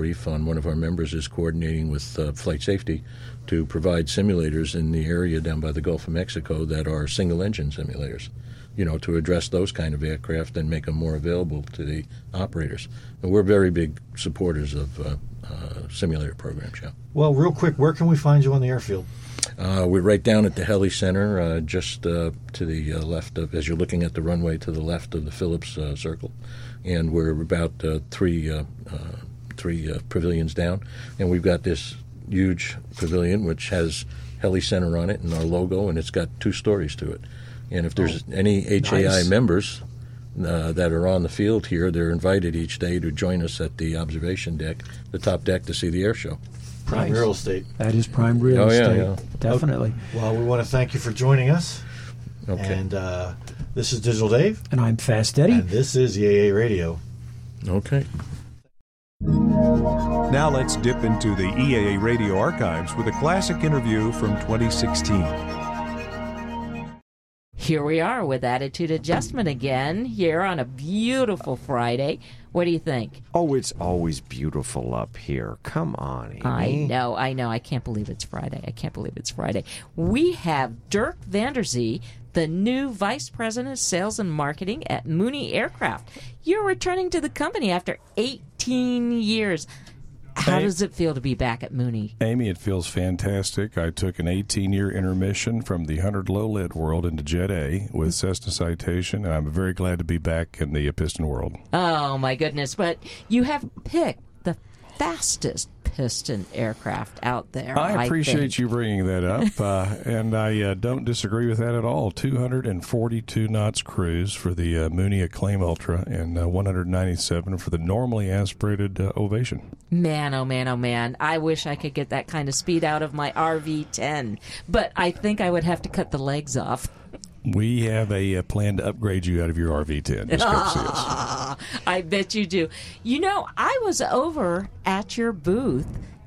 brief on one of our members is coordinating with Flight Safety to provide simulators in the area down by the Gulf of Mexico that are single-engine simulators, to address those kind of aircraft and make them more available to the operators. And we're very big supporters of simulator programs, yeah. Well, real quick, where can we find you on the airfield? We're right down at the Heli Center, just to the left of, as you're looking at the runway, to the left of the Phillips Circle. And we're about three pavilions down. And we've got this huge pavilion which has Heli Center on it and our logo, and it's got 2 stories to it. And if there's any HAI members that are on the field here, they're invited each day to join us at the observation deck, the top deck, to see the air show. Prime real estate. That is prime real estate. Yeah. Definitely. Well, we want to thank you for joining us. Okay. And this is Digital Dave. And I'm Fast Eddie. And this is EAA Radio. Okay. Now let's dip into the EAA Radio archives with a classic interview from 2016. Here we are with Attitude Adjustment again, here on a beautiful Friday. What do you think? Oh, it's always beautiful up here. Come on, Amy. I know. I can't believe it's Friday. We have Dirk Vanderzee, the new Vice President of Sales and Marketing at Mooney Aircraft. You're returning to the company after 18 years. How does it feel to be back at Mooney? Amy, it feels fantastic. I took an 18-year intermission from the 100 low-lit world into Jet A with Cessna Citation, and I'm very glad to be back in the piston world. Oh, my goodness. But you have picked the fastest piston aircraft out there. I appreciate you bringing that up, and I don't disagree with that at all. 242 knots cruise for the Mooney Acclaim Ultra and 197 for the normally aspirated Ovation. Man, oh man, oh man. I wish I could get that kind of speed out of my RV-10, but I think I would have to cut the legs off. We have a plan to upgrade you out of your RV-10. Just come see us. I bet you do. I was over at your booth,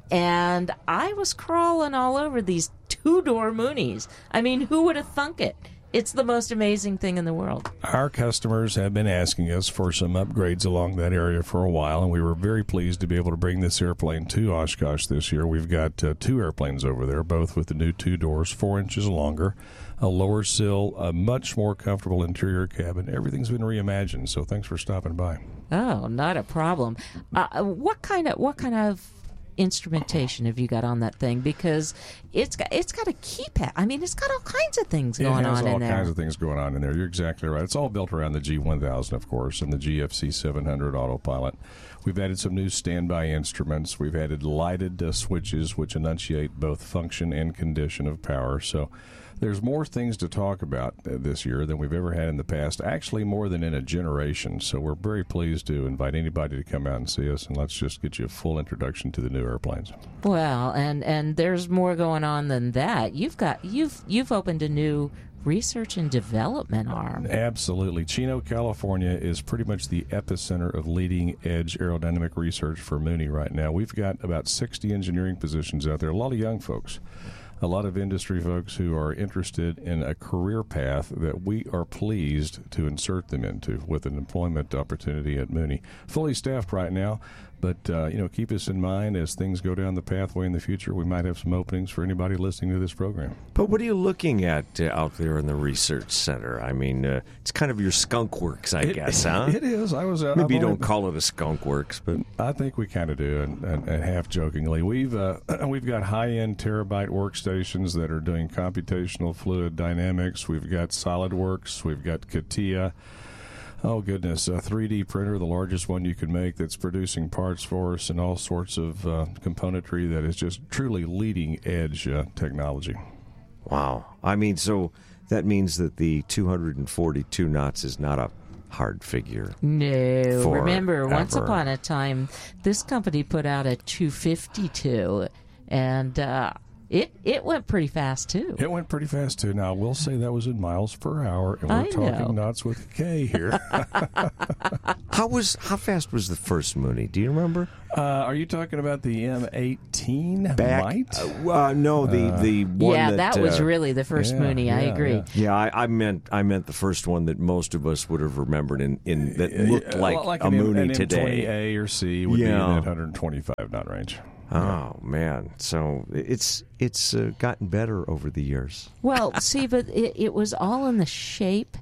and I was crawling all over these 2-door Moonies. I mean, who would have thunk it? It's the most amazing thing in the world. Our customers have been asking us for some upgrades along that area for a while, and we were very pleased to be able to bring this airplane to Oshkosh this year. We've got 2 airplanes over there, both with the new 2 doors, 4 inches longer, a lower sill, a much more comfortable interior cabin. Everything's been reimagined, so thanks for stopping by. Oh, not a problem. What kind of instrumentation have you got on that thing? Because it's got a keypad. I mean, it's got all kinds of things going on in there. It has all kinds of things going on in there. You're exactly right. It's all built around the G1000, of course, and the GFC 700 autopilot. We've added some new standby instruments. We've added lighted switches, which enunciate both function and condition of power. So there's more things to talk about this year than we've ever had in the past, actually more than in a generation. So we're very pleased to invite anybody to come out and see us, and let's just get you a full introduction to the new airplanes. Well, and there's more going on than that. You've opened a new research and development arm. Absolutely. Chino, California is pretty much the epicenter of leading-edge aerodynamic research for Mooney right now. We've got about 60 engineering positions out there, a lot of young folks. A lot of industry folks who are interested in a career path that we are pleased to insert them into with an employment opportunity at Mooney. Fully staffed right now, but keep us in mind as things go down the pathway in the future. We might have some openings for anybody listening to this program. But what are you looking at out there in the research center? I mean, it's kind of your skunk works, I guess, huh? It is. Maybe you don't call it a skunk works, but I think we kind of do, and half jokingly. We've got high-end terabyte workstations that are doing computational fluid dynamics. We've got SolidWorks. We've got CATIA. Oh, goodness, a 3D printer, the largest one you can make, that's producing parts for us and all sorts of componentry that is just truly leading-edge technology. Wow. I mean, so that means that the 242 knots is not a hard figure. No. Remember, once upon a time, this company put out a 252, and It went pretty fast, too. It went pretty fast, too. Now, I will say that was in miles per hour, and we're I know. talking knots with a K here. How fast was the first Mooney? Do you remember? Are you talking about the M18 Might? No, the one Yeah, that was really the first Mooney. I agree. Yeah, I meant the first one that most of us would have remembered in that looked like a Mooney an today. M20A or C would be in that 125 knot range. Oh man! So it's gotten better over the years. Well, see, but it was all in the shape.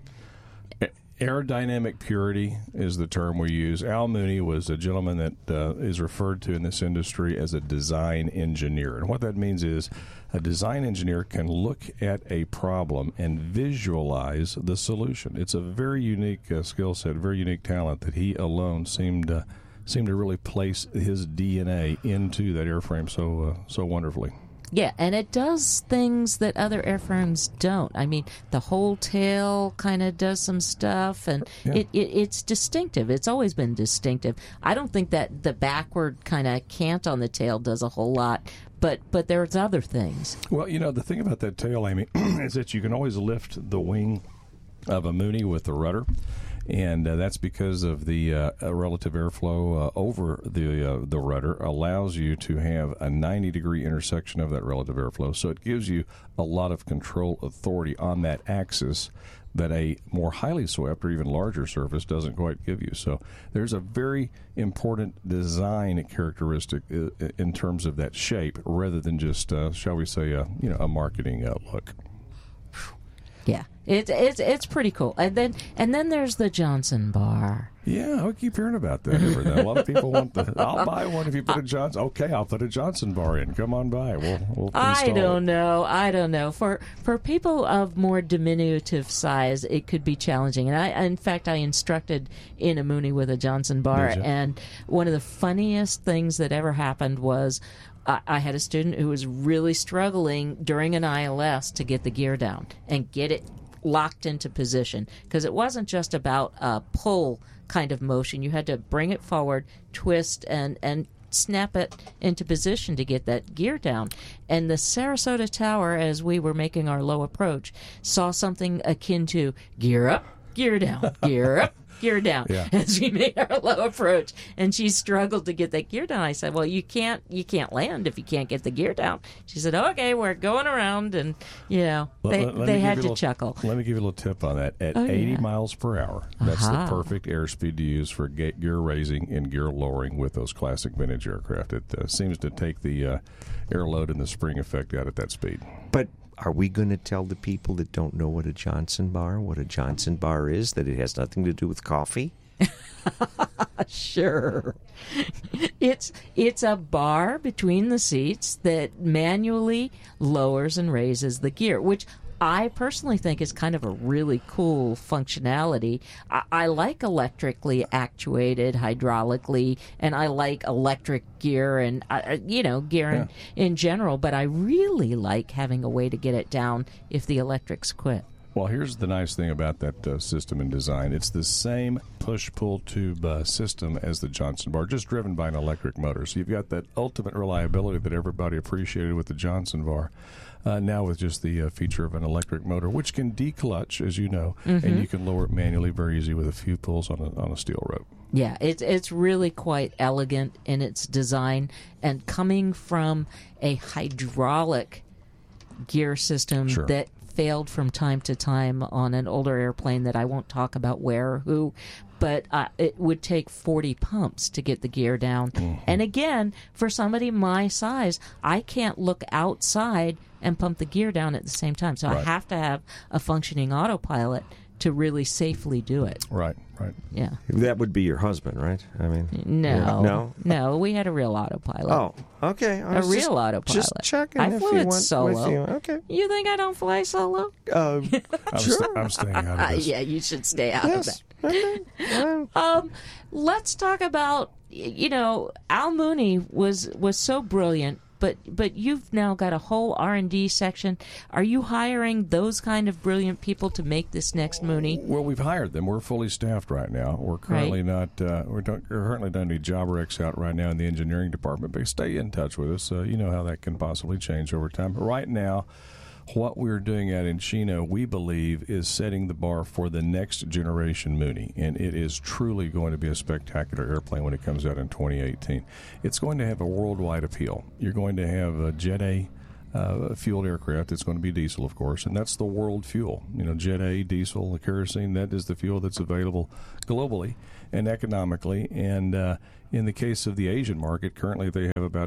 Aerodynamic purity is the term we use. Al Mooney was a gentleman that is referred to in this industry as a design engineer. And what that means is a design engineer can look at a problem and visualize the solution. It's a very unique skill set, very unique talent that he alone seemed to really place his DNA into that airframe so wonderfully. Yeah, and it does things that other airframes don't. I mean, the whole tail kind of does some stuff, and it's distinctive. It's always been distinctive. I don't think that the backward kind of cant on the tail does a whole lot, but there's other things. Well, the thing about that tail, Amy, is that you can always lift the wing of a Mooney with the rudder. And that's because of the relative airflow over the rudder allows you to have a 90-degree intersection of that relative airflow. So it gives you a lot of control authority on that axis that a more highly swept or even larger surface doesn't quite give you. So there's a very important design characteristic in terms of that shape rather than just, shall we say, a marketing look. Yeah, it's pretty cool. And then there's the Johnson bar. Yeah, I keep hearing about that. A lot of people want I'll buy one if you put a Johnson. Okay, I'll put a Johnson bar in. Come on by. We'll I don't it. know. For people of more diminutive size, it could be challenging. And in fact, I instructed in a Mooney with a Johnson bar, and one of the funniest things that ever happened was I had a student who was really struggling during an ILS to get the gear down and get it locked into position, because it wasn't just about a pull kind of motion. You had to bring it forward, twist, and snap it into position to get that gear down. And the Sarasota Tower, as we were making our low approach, saw something akin to gear up, gear down, gear up, gear down, as we made our low approach. And she struggled to get that gear down. I said, well, you can't land if you can't get the gear down. She said, okay, we're going around. And they had to chuckle. Let me give you a little tip on that. At 80 miles per hour, that's the perfect airspeed to use for gear raising and gear lowering with those classic vintage aircraft. It seems to take the air load and the spring effect out at that speed. But are we going to tell the people that don't know what a Johnson bar is, that it has nothing to do with coffee? Sure. It's a bar between the seats that manually lowers and raises the gear, which I personally think is kind of a really cool functionality. I like electrically actuated, hydraulically, and I like electric gear and, gear in general, but I really like having a way to get it down if the electrics quit. Well, here's the nice thing about that system and design. It's the same push-pull tube system as the Johnson bar, just driven by an electric motor. So you've got that ultimate reliability that everybody appreciated with the Johnson bar. Now with just the feature of an electric motor, which can declutch, as you know, and you can lower it manually very easy with a few pulls on a steel rope. Yeah, it's really quite elegant in its design, and coming from a hydraulic gear system that failed from time to time on an older airplane that I won't talk about where or who, but it would take 40 pumps to get the gear down. And again, for somebody my size, I can't look outside and pump the gear down at the same time. So I have to have a functioning autopilot to really safely do it. Right. Yeah. That would be your husband, right? I mean, no, we had a real autopilot. Oh, okay. A real autopilot. Just checking. I if flew you it went solo. With you. Okay. You think I don't fly solo? Sure. I'm staying out of this. Yeah, you should stay out of that. Okay. Let's talk about, Al Mooney was so brilliant, but you've now got a whole R&D section. Are you hiring those kind of brilliant people to make this next Mooney? Well, we've hired them. We're fully staffed right now. We're currently not. We're currently don't need job recs out right now in the engineering department. But stay in touch with us. You know how that can possibly change over time. But right now, what we're doing at Encino, we believe, is setting the bar for the next generation Mooney, and it is truly going to be a spectacular airplane when it comes out in 2018. It's going to have a worldwide appeal. You're going to have a Jet A fueled aircraft. It's going to be diesel, of course, and that's the world fuel. You know, Jet A, diesel, kerosene, that is the fuel that's available globally and economically. And in the case of the Asian market, currently they have about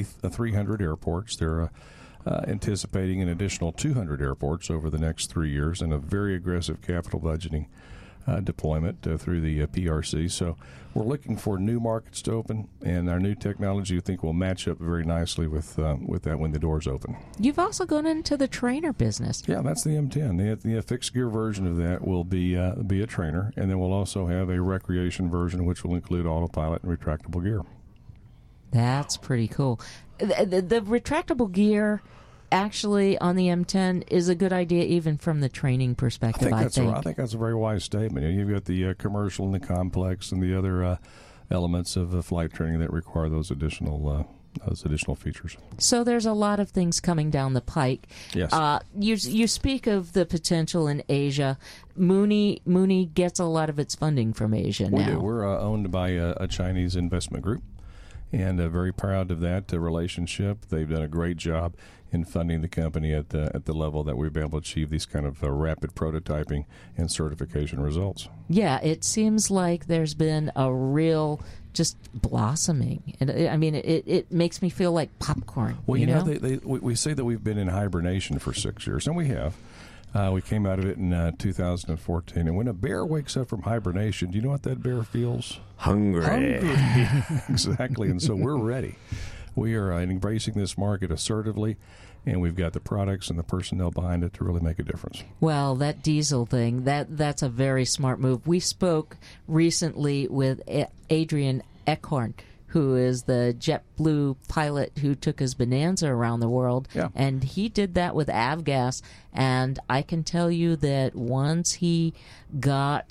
300 airports. They're anticipating an additional 200 airports over the next 3 years and a very aggressive capital budgeting deployment through the PRC. So we're looking for new markets to open, and our new technology, I think, will match up very nicely with that when the doors open. You've also gone into the trainer business. Yeah, that's the M10. The fixed gear version of that will be a trainer, and then we'll also have a recreation version, which will include autopilot and retractable gear. That's pretty cool. The retractable gear actually on the M10 is a good idea even from the training perspective, I think that's a very wise statement. You've got the commercial and the complex and the other elements of flight training that require those additional features. So there's a lot of things coming down the pike. Yes. You speak of the potential in Asia. Mooney gets a lot of its funding from Asia now. We do. We're owned by a Chinese investment group, and very proud of that relationship. They've done a great job in funding the company at the level that we've been able to achieve these kind of rapid prototyping and certification results. Yeah, it seems like there's been a real just blossoming, and I mean it makes me feel like popcorn. Well, we say that we've been in hibernation for 6 years, and we have. We came out of it in 2014. And when a bear wakes up from hibernation, do you know what that bear feels? Hungry. Exactly. And so we're ready. We are embracing this market assertively, and we've got the products and the personnel behind it to really make a difference. Well, that diesel thing, that's a very smart move. We spoke recently with Adrian Eckhorn, who is the JetBlue pilot who took his Bonanza around the world. Yeah. And he did that with Avgas. And I can tell you that once he got,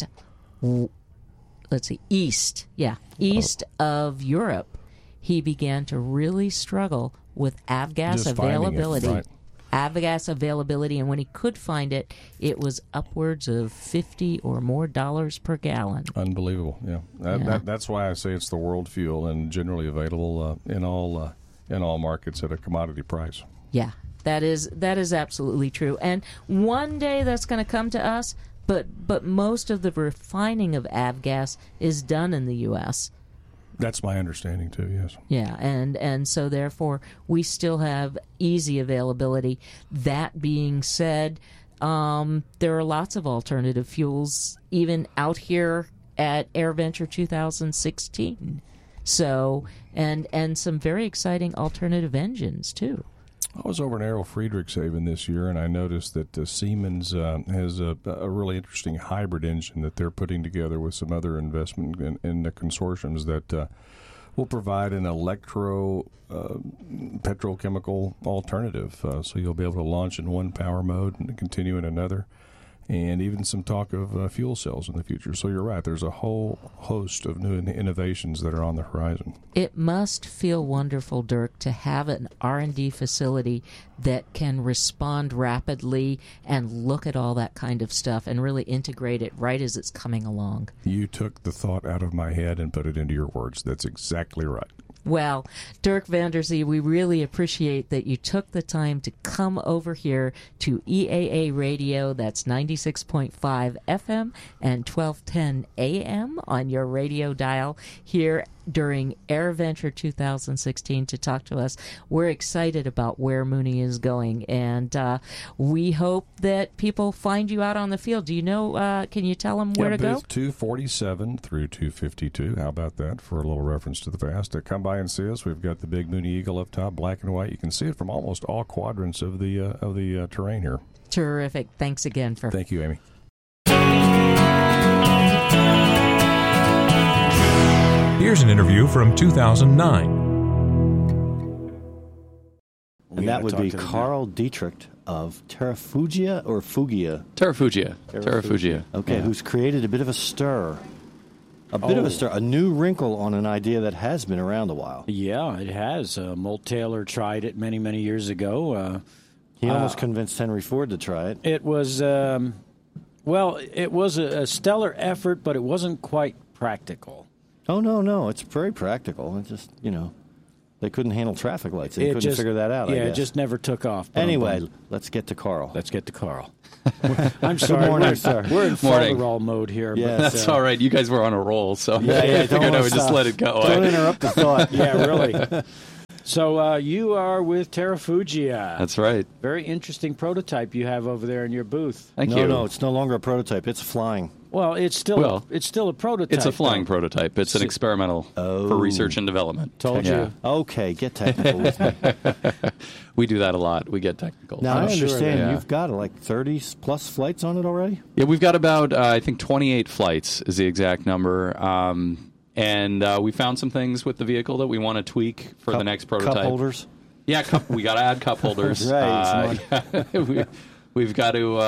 east of Europe, he began to really struggle with Avgas availability. Right. Avgas availability, and when he could find it, it was upwards of $50 or more per gallon. Unbelievable, yeah. That's why I say it's the world fuel and generally available in all markets at a commodity price. Yeah, that is absolutely true. And one day that's going to come to us, but most of the refining of Avgas is done in the U.S. That's my understanding, too, yes. Yeah, and so, therefore, we still have easy availability. That being said, there are lots of alternative fuels, even out here at AirVenture 2016. So, and some very exciting alternative engines, too. I was over in Aero Friedrichshafen this year, and I noticed that Siemens has a really interesting hybrid engine that they're putting together with some other investment in the consortiums that will provide an petrochemical alternative. So you'll be able to launch in one power mode and continue in another, and even some talk of fuel cells in the future. So you're right, there's a whole host of new innovations that are on the horizon. It must feel wonderful, Dirk, to have an R&D facility that can respond rapidly and look at all that kind of stuff and really integrate it right as it's coming along. You took the thought out of my head and put it into your words. That's exactly right. Well, Dirk van der Zee, we really appreciate that you took the time to come over here to EAA Radio. That's 96.5 FM and 1210 AM on your radio dial here during AirVenture 2016 to talk to us. We're excited about where Mooney is going, and we hope that people find you out on the field. Do you know, can you tell them where to go? Booth 247 through 252. How about that for a little reference to the past? Come by and see us. We've got the big Mooney Eagle up top, black and white. You can see it from almost all quadrants of the terrain here. Terrific. Thanks again. Thank you, Amy. Here's an interview from 2009. And that gotta would talk be to them Carl Dietrich of Terrafugia or Fugia? Terrafugia. Okay, who's created a bit of a stir. A new wrinkle on an idea that has been around a while. Yeah, it has. Molt Taylor tried it many, many years ago. He almost convinced Henry Ford to try it. It was, it was a stellar effort, but it wasn't quite practical. Oh, no, it's very practical. It just, they couldn't handle traffic lights. They couldn't figure that out, I Yeah, guess. it just never took off. Anyway, let's get to Carl. Let's get to Carl. I'm sorry. morning, sir. We're in Morning. folderol mode here. Yeah. but, That's all right. You guys were on a roll, so Yeah, I figured I don't would just stop. let it go. Don't interrupt the thought. Yeah, really. So you are with Terrafugia. That's right. Very interesting prototype you have over there in your booth. Thank you. No, it's no longer a prototype. It's flying. Well, it's still a prototype. It's a flying though. prototype. It's an experimental for research and development. Told Yeah. you. Okay, get technical with me. We do that a lot. We get technical. Now, I I'm sure understand that- you've got like 30-plus flights on it already? Yeah, we've got about, I think, 28 flights is the exact number. And we found some things with the vehicle that we want to tweak for the next prototype. Cup holders? Yeah, we got to add cup holders. Right. We've got to,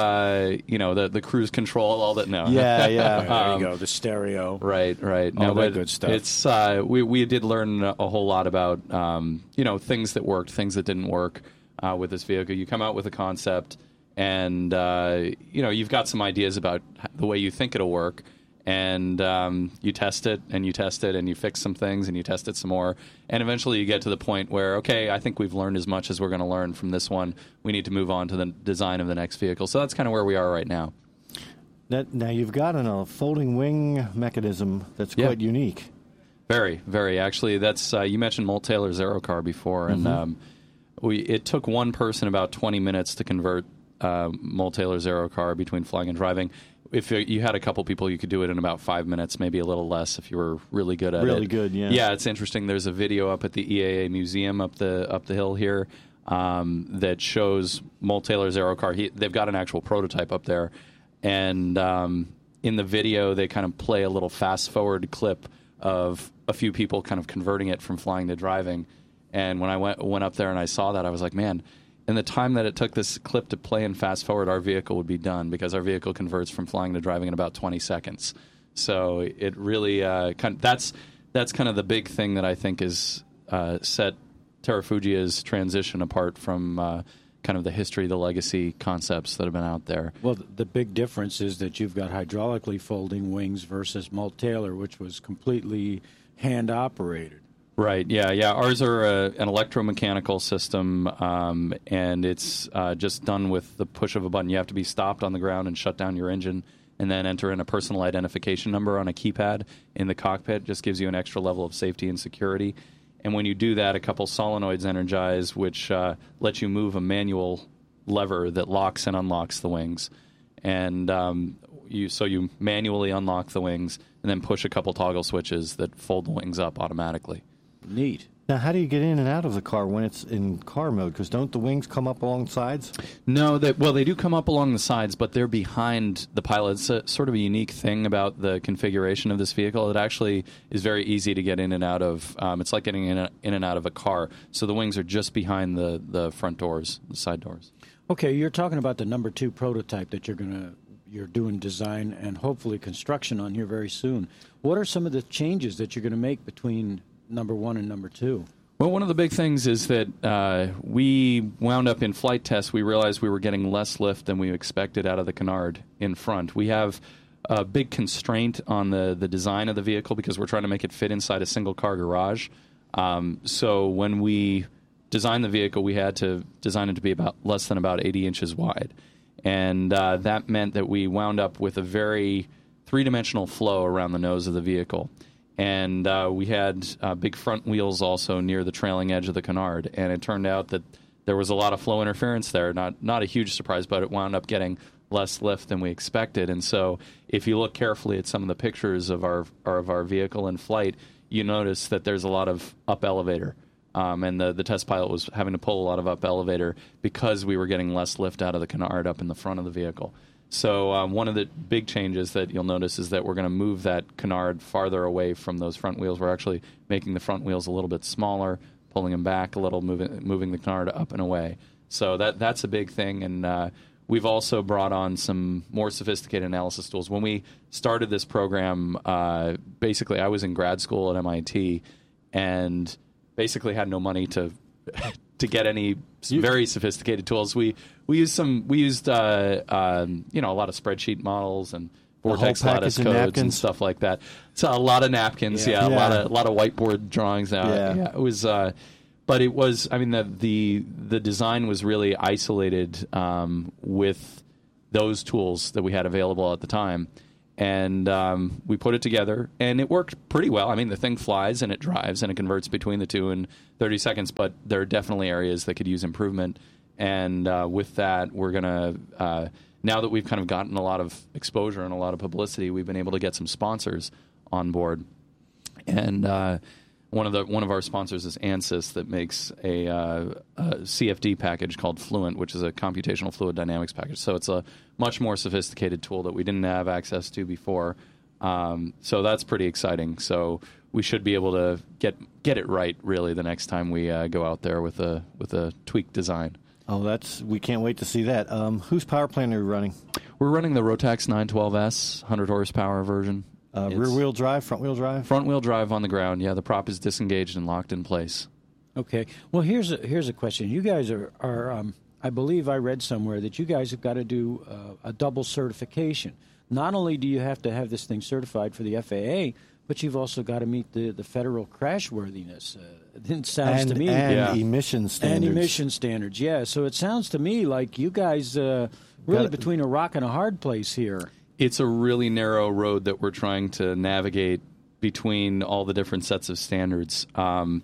the cruise control, all that. No. Yeah. There you go. The stereo. Right. All that good stuff. It's we did learn a whole lot about things that worked, things that didn't work with this vehicle. You come out with a concept, and you've got some ideas about the way you think it'll work, and you test it, and you fix some things, and you test it some more, and eventually you get to the point where, okay, I think we've learned as much as we're going to learn from this one. We need to move on to the design of the next vehicle. So that's kind of where we are right now. Now, you've got a folding wing mechanism that's Yeah. quite unique. Very, very. Actually, that's you mentioned Molt Taylor's Aerocar before, and it took one person about 20 minutes to convert Molt Taylor's Aerocar between flying and driving. If you had a couple people, you could do it in about 5 minutes, maybe a little less if you were really good at it. Really good, yeah. Yeah, it's interesting. There's a video up at the EAA Museum up the hill here that shows Molt Taylor's Aerocar. They've got an actual prototype up there, and in the video they kind of play a little fast forward clip of a few people kind of converting it from flying to driving. And when I went up there and I saw that, I was like, man. In the time that it took this clip to play and fast forward, our vehicle would be done, because our vehicle converts from flying to driving in about 20 seconds. So it really that's kind of the big thing that I think is set Terrafugia's transition apart from kind of the history, the legacy concepts that have been out there. Well, the big difference is that you've got hydraulically folding wings versus Molt Taylor, which was completely hand operated. Right. Yeah. Ours are an electromechanical system, and it's just done with the push of a button. You have to be stopped on the ground and shut down your engine, and then enter in a personal identification number on a keypad in the cockpit. Just gives you an extra level of safety and security. And when you do that, a couple solenoids energize, which let you move a manual lever that locks and unlocks the wings. And you manually unlock the wings, and then push a couple toggle switches that fold the wings up automatically. Neat. Now, how do you get in and out of the car when it's in car mode? Because don't the wings come up along sides? No, they do come up along the sides, but they're behind the pilot. It's a sort of a unique thing about the configuration of this vehicle. It actually is very easy to get in and out of. It's like getting in and out of a car. So the wings are just behind the front doors, the side doors. Okay, you're talking about the number 2 prototype that you're doing design and hopefully construction on here very soon. What are some of the changes that you're going to make between number 1 and number 2? Well, one of the big things is that we wound up in flight tests. We realized we were getting less lift than we expected out of the canard in front. We have a big constraint on the design of the vehicle because we're trying to make it fit inside a single-car garage. So when we designed the vehicle, we had to design it to be less than about 80 inches wide. And that meant that we wound up with a very three-dimensional flow around the nose of the vehicle. And we had big front wheels also near the trailing edge of the canard. And it turned out that there was a lot of flow interference there. Not a huge surprise, but it wound up getting less lift than we expected. And so if you look carefully at some of the pictures of our vehicle in flight, you notice that there's a lot of up elevator. And the test pilot was having to pull a lot of up elevator because we were getting less lift out of the canard up in the front of the vehicle. So one of the big changes that you'll notice is that we're going to move that canard farther away from those front wheels. We're actually making the front wheels a little bit smaller, pulling them back a little, moving the canard up and away. So that's a big thing, and we've also brought on some more sophisticated analysis tools. When we started this program, basically I was in grad school at MIT, and basically had no money to get any very sophisticated tools. We used a lot of spreadsheet models and Vortex lattice codes and stuff like that. So a lot of napkins, a lot of whiteboard drawings. It was, but it was. I mean, the design was really isolated with those tools that we had available at the time, and we put it together, and it worked pretty well. I mean, the thing flies and it drives and it converts between the two in 30 seconds. But there are definitely areas that could use improvement, and with that, we're gonna. Now that we've kind of gotten a lot of exposure and a lot of publicity, we've been able to get some sponsors on board. And one of our sponsors is ANSYS, that makes a CFD package called Fluent, which is a computational fluid dynamics package. So it's a much more sophisticated tool that we didn't have access to before. So that's pretty exciting. So we should be able to get it right, really, the next time we go out there with a tweaked design. Oh, we can't wait to see that. Whose power plant are you running? We're running the Rotax 912S 100 horsepower version. Rear-wheel drive, front-wheel drive? Front-wheel drive on the ground, yeah. The prop is disengaged and locked in place. Okay. Well, here's a question. You guys are I believe I read somewhere that you guys have got to do a double certification. Not only do you have to have this thing certified for the FAA, but you've also got to meet the federal crashworthiness. It sounds to me, emission standards. And emission standards, yeah. So it sounds to me like you guys really between a rock and a hard place here. It's a really narrow road that we're trying to navigate between all the different sets of standards. And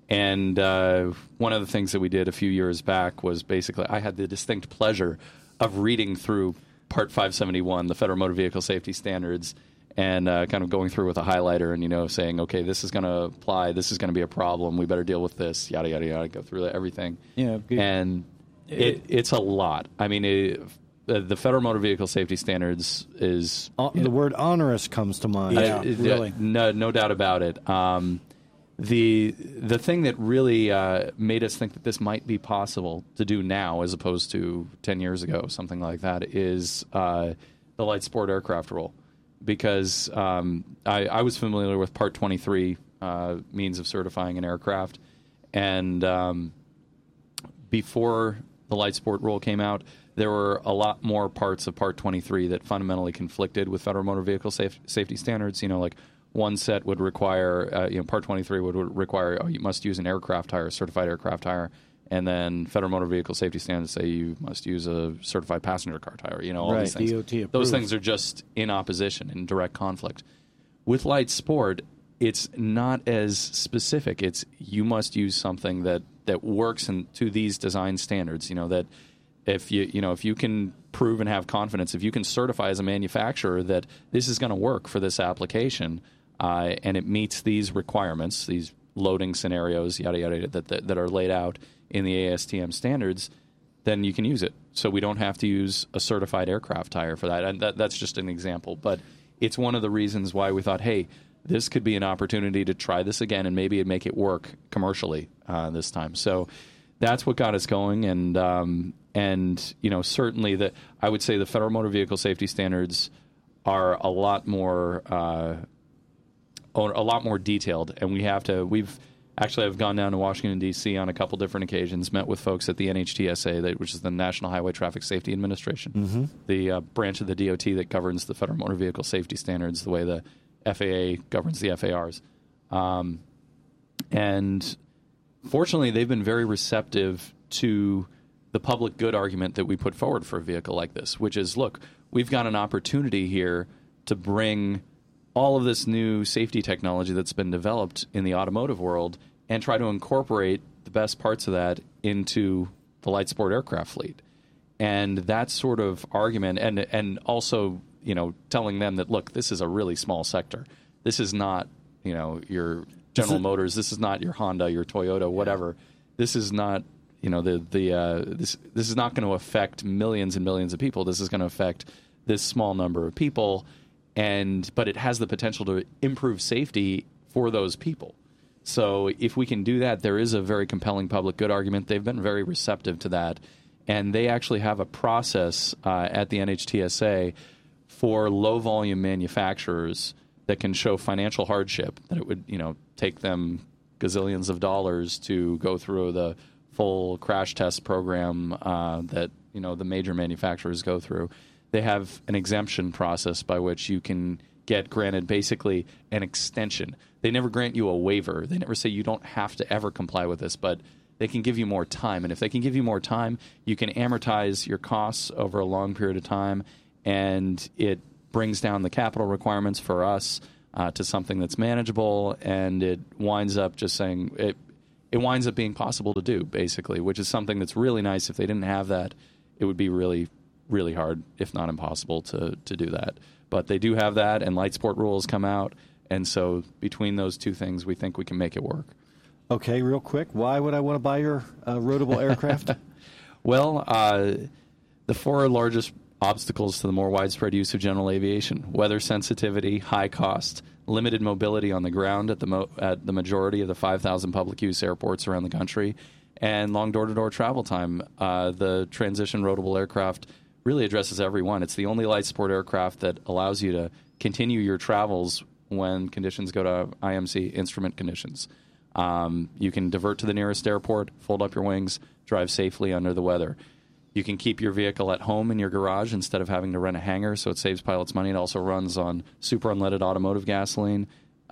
one of the things that we did a few years back was basically I had the distinct pleasure of reading through Part 571, the Federal Motor Vehicle Safety Standards, and kind of going through with a highlighter and, saying, okay, this is going to apply, this is going to be a problem, we better deal with this, yada, yada, yada, go through everything. Yeah, good. And it's a lot. I mean, the Federal Motor Vehicle Safety Standards is... the word onerous comes to mind. Yeah, really. No doubt about it. The thing that really made us think that this might be possible to do now as opposed to 10 years ago, something like that, is the light sport aircraft rule. Because I was familiar with Part 23 means of certifying an aircraft, and before the light sport rule came out, there were a lot more parts of Part 23 that fundamentally conflicted with Federal Motor Vehicle Safety Standards. Like one set would require, Part 23 would require, you must use an aircraft tire, certified aircraft tire. And then Federal Motor Vehicle Safety Standards say you must use a certified passenger car tire. All right, these things. DOT approved. Those things are just in opposition, in direct conflict. With light sport, it's not as specific. It's you must use something that works to these design standards. That if you can prove and have confidence, if you can certify as a manufacturer that this is going to work for this application, and it meets these requirements, these loading scenarios, yada yada, that are laid out in the ASTM standards, then you can use it. So we don't have to use a certified aircraft tire for that. And that's just an example. But it's one of the reasons why we thought, hey, this could be an opportunity to try this again and maybe make it work commercially this time. So that's what got us going. And certainly I would say the Federal Motor Vehicle Safety Standards are a lot more detailed. And we've actually, I've gone down to Washington, D.C. on a couple different occasions, met with folks at the NHTSA, which is the National Highway Traffic Safety Administration, the branch of the DOT that governs the Federal Motor Vehicle Safety Standards, the way the FAA governs the FARs. And fortunately, they've been very receptive to the public good argument that we put forward for a vehicle like this, which is, look, we've got an opportunity here to bring all of this new safety technology that's been developed in the automotive world and try to incorporate the best parts of that into the light sport aircraft fleet. And that sort of argument, and also, telling them that, look, this is a really small sector. This is not, your General Motors. This is not your Honda, your Toyota, whatever. This is not, this is not going to affect millions and millions of people. This is going to affect this small number of people. But it has the potential to improve safety for those people. So if we can do that, there is a very compelling public good argument. They've been very receptive to that. And they actually have a process at the NHTSA for low-volume manufacturers that can show financial hardship, that it would take them gazillions of dollars to go through the full crash test program that the major manufacturers go through. They have an exemption process by which you can get granted basically an extension. They never grant you a waiver. They never say you don't have to ever comply with this, but they can give you more time. And if they can give you more time, you can amortize your costs over a long period of time, and it brings down the capital requirements for us to something that's manageable, and it winds up just saying it winds up being possible to do, basically, which is something that's really nice. If they didn't have that, it would be really, really hard, if not impossible, to do that. But they do have that, and light sport rules come out, and so between those two things, we think we can make it work. Okay, real quick, why would I want to buy your roadable aircraft? Well, the four largest obstacles to the more widespread use of general aviation: weather sensitivity, high cost, limited mobility on the ground at the majority of the 5,000 public use airports around the country, and long door-to-door travel time. The Transition roadable aircraft really addresses every one. It's the only light sport aircraft that allows you to continue your travels when conditions go to IMC instrument conditions. You can divert to the nearest airport, fold up your wings, drive safely under the weather. You can keep your vehicle at home in your garage instead of having to rent a hangar, so it saves pilots money. It also runs on super unleaded automotive gasoline.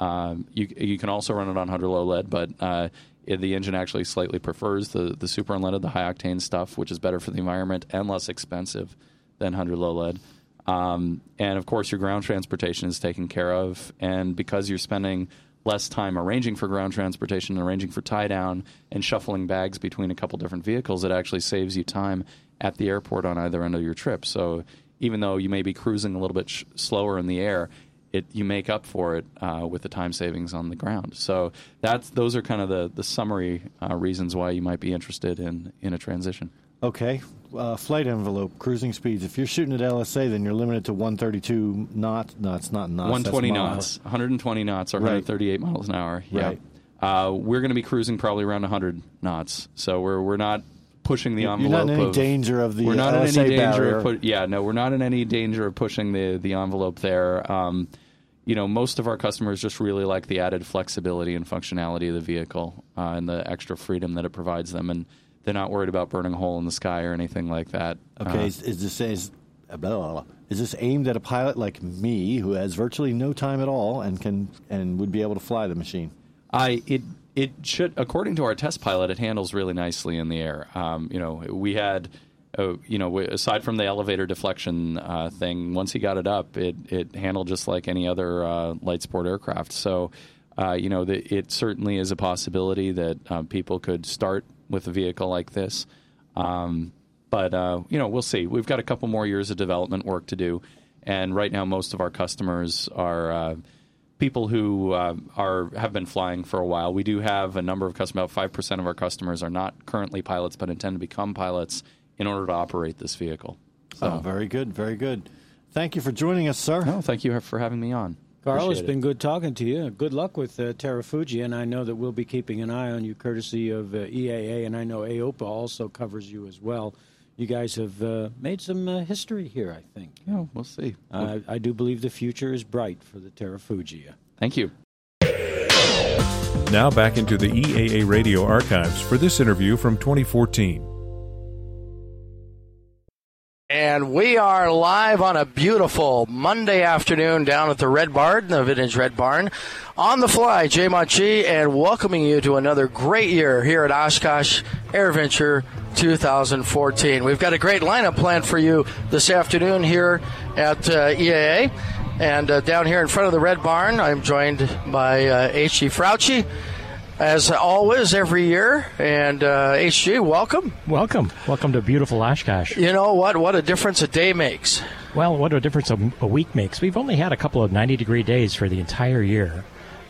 You can also run it on 100 low lead, but the engine actually slightly prefers the super unleaded, the high octane stuff, which is better for the environment and less expensive than 100 low lead. And of course, your ground transportation is taken care of, and because you're spending less time arranging for ground transportation, arranging for tie down, and shuffling bags between a couple different vehicles, it actually saves you time at the airport on either end of your trip. So even though you may be cruising a little bit slower in the air, you make up for it with the time savings on the ground. So those are kind of the summary reasons why you might be interested in a transition. Okay. Flight envelope, cruising speeds. If you're shooting at LSA, then you're limited to 132 knots. No, it's not knots. 120 knots. 120 knots or 138 miles an hour. Yeah. Right. We're going to be cruising probably around 100 knots. So we're not pushing the envelope. You're not in any danger of the we're not LSA in any danger barrier. we're not in any danger of pushing the envelope there. Most of our customers just really like the added flexibility and functionality of the vehicle and the extra freedom that it provides them, and they're not worried about burning a hole in the sky or anything like that. Okay, is this aimed at a pilot like me who has virtually no time at all and would be able to fly the machine? It should, according to our test pilot, it handles really nicely in the air. We had, aside from the elevator deflection thing, once he got it up, it handled just like any other light sport aircraft. So, it certainly is a possibility that people could start with a vehicle like this. But we'll see. We've got a couple more years of development work to do. And right now, most of our customers are people who have been flying for a while. We do have a number of customers. About 5% of our customers are not currently pilots, but intend to become pilots in order to operate this vehicle. So. Oh, very good, very good. Thank you for joining us, sir. No, thank you for having me on. Carl, it's been good talking to you. Good luck with Terrafuji, and I know that we'll be keeping an eye on you courtesy of EAA, and I know AOPA also covers you as well. You guys have made some history here, I think. Yeah, we'll see. I do believe the future is bright for the Terrafuji. Thank you. Now back into the EAA radio archives for this interview from 2014. And we are live on a beautiful Monday afternoon down at the Red Barn, the Vintage Red Barn. On the fly, Jay Montchi, and welcoming you to another great year here at Oshkosh AirVenture 2014. We've got a great lineup planned for you this afternoon here at EAA. And down here in front of the Red Barn, I'm joined by H.G. Frautschi, as always, every year. And H.G., welcome. Welcome to beautiful Oshkosh. You know what a difference a day makes. Well, what a difference a week makes. We've only had a couple of 90-degree days for the entire year.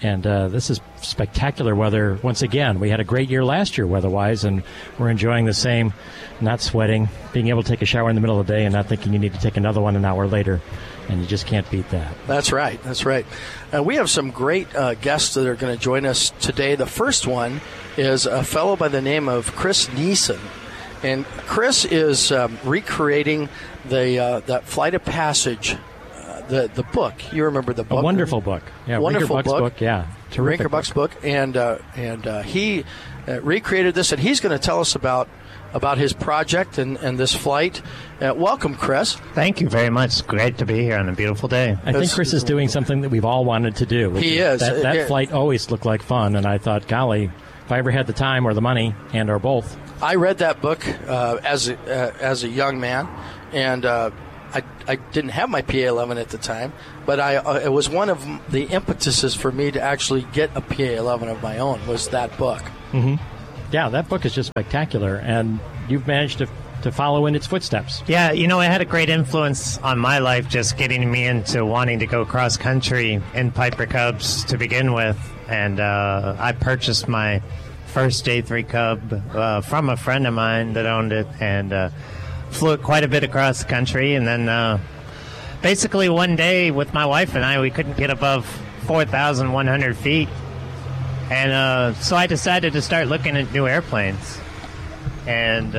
And this is spectacular weather. Once again, we had a great year last year weather-wise, and we're enjoying the same, not sweating, being able to take a shower in the middle of the day and not thinking you need to take another one an hour later. And you just can't beat that. That's right. That's right. We have some great guests that are going to join us today. The first one is a fellow by the name of Chris Neeson. And Chris is recreating that Flight of Passage, the book. You remember the book? A wonderful book. Yeah, wonderful Rinker Buck's book. Yeah, terrific. Rinker Buck's book. And he recreated this, and he's going to tell us about his project and this flight. Welcome, Chris. Thank you very much. Great to be here on a beautiful day. I think Chris is doing something that we've all wanted to do. He is. That flight always looked like fun, and I thought, golly, if I ever had the time or the money and or both. I read that book as a young man, and I didn't have my PA-11 at the time, but it was one of the impetuses for me to actually get a PA-11 of my own was that book. Mm-hmm. Yeah, that book is just spectacular, and you've managed to follow in its footsteps. Yeah, it had a great influence on my life, just getting me into wanting to go cross-country in Piper Cubs to begin with, and I purchased my first J3 Cub from a friend of mine that owned it, and flew it quite a bit across the country, and then basically one day with my wife and I, we couldn't get above 4,100 feet. And so I decided to start looking at new airplanes. And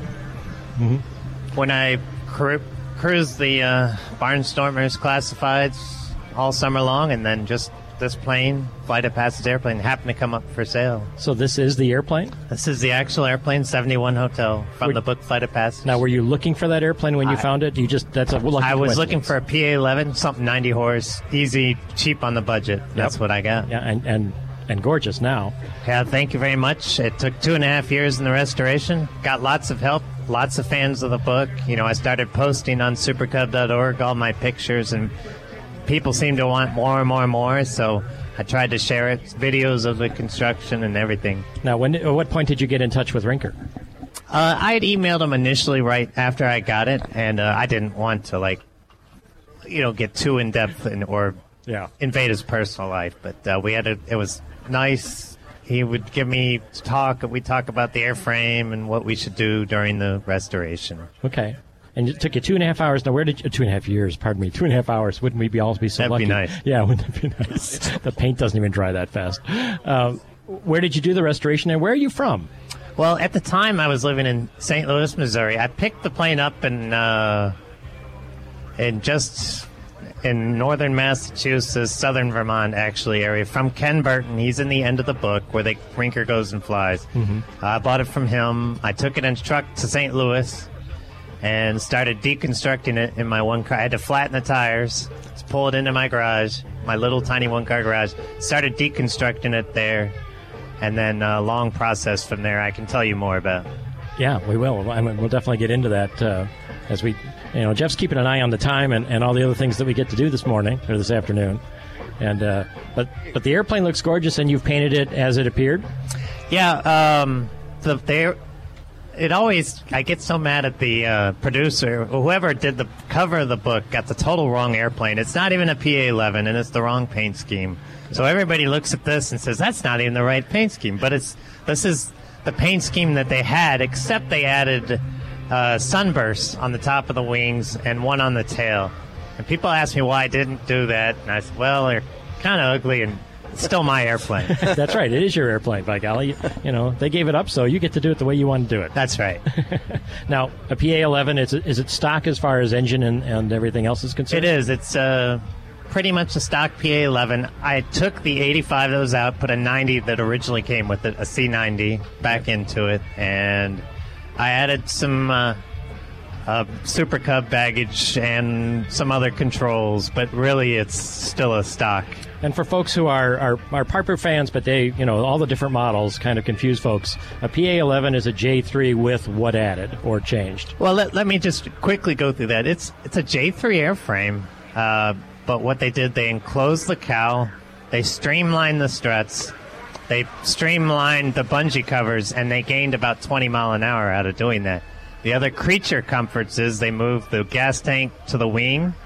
when I cruised the Barnstormers classifieds all summer long, and then just this plane, Flight of Passage airplane, happened to come up for sale. So this is the airplane? This is the actual airplane, 71 Hotel, from the book Flight of Passage. Now, were you looking for that airplane when you found it? That's a lucky I was looking for a PA-11, something 90 horse, easy, cheap on the budget. That's what I got. Yeah, and gorgeous now. Yeah, thank you very much. It took 2.5 years in the restoration. Got lots of help, lots of fans of the book. I started posting on supercub.org all my pictures, and people seem to want more and more and more, so I tried to share it, videos of the construction and everything. Now, at what point did you get in touch with Rinker? I had emailed him initially right after I got it, and I didn't want to, get too in-depth or invade his personal life, but it was nice. He would give me we'd talk about the airframe and what we should do during the restoration. Okay. And it took you 2.5 hours. Now, 2.5 years, pardon me, 2.5 hours. Wouldn't we all be so That'd lucky? That'd be nice. Yeah, wouldn't it be nice? The paint doesn't even dry that fast. Where did you do the restoration, and where are you from? Well, at the time, I was living in St. Louis, Missouri. I picked the plane up in northern Massachusetts, southern Vermont, actually, area, from Ken Burton. He's in the end of the book where Rinker goes and flies. Mm-hmm. I bought it from him. I took it in a truck to St. Louis and started deconstructing it in my one car. I had to flatten the tires, pull it into my garage, my little tiny one-car garage, started deconstructing it there, and then a long process from there I can tell you more about. Yeah, we will. I mean, we'll definitely get into that as we... Jeff's keeping an eye on the time and all the other things that we get to do this morning or this afternoon. And but the airplane looks gorgeous, and you've painted it as it appeared? Yeah, I get so mad at the producer. Whoever did the cover of the book got the total wrong airplane. It's not even a PA-11, and it's the wrong paint scheme. So everybody looks at this and says, that's not even the right paint scheme. But this is the paint scheme that they had, except they added sunbursts on the top of the wings and one on the tail. And people ask me why I didn't do that. And I said, well, they're kind of ugly, and it's still my airplane. That's right. It is your airplane, by golly. They gave it up, so you get to do it the way you want to do it. That's right. Now, a PA-11, is it stock as far as engine and everything else is concerned? It is. It's pretty much a stock PA-11. I took the 85 of those out, put a 90 that originally came with it, a C90, back into it, and I added some Super Cub baggage and some other controls, but really it's still a stock. And for folks who are Piper fans, but they, all the different models kind of confuse folks, a PA-11 is a J3 with what added or changed? Well, let me just quickly go through that. It's a J3 airframe, but what they did, they enclosed the cowl, they streamlined the struts, they streamlined the bungee covers, and they gained about 20 mile an hour out of doing that. The other creature comforts is they moved the gas tank to the wing,